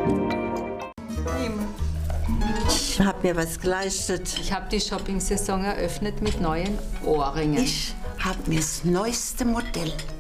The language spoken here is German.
Ich habe mir was geleistet. Ich habe die Shopping-Saison eröffnet mit neuen Ohrringen. Ich habe mir das neueste Modell